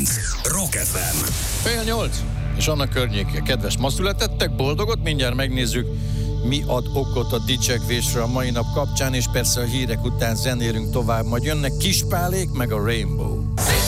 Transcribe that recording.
Rock FM. Fél 8, és annak környéke. Kedves, ma születettek, boldogot? Mindjárt megnézzük, mi ad okot a dicsekvésre a mai nap kapcsán, és persze a hírek után zenélünk tovább, majd jönnek Kispálék, meg a Rainbow.